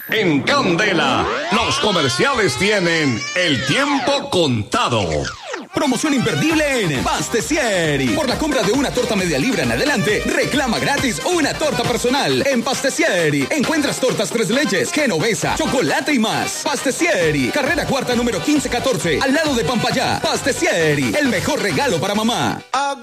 En Candela, los comerciales tienen el tiempo contado. Promoción imperdible en Pastesieri. Por la compra de una torta media libra en adelante, reclama gratis una torta personal. En Pastesieri encuentras tortas 3 leches, genovesa, chocolate y más. Pastesieri, carrera cuarta número 1514, al lado de Pampayá. Pastesieri, el mejor regalo para mamá.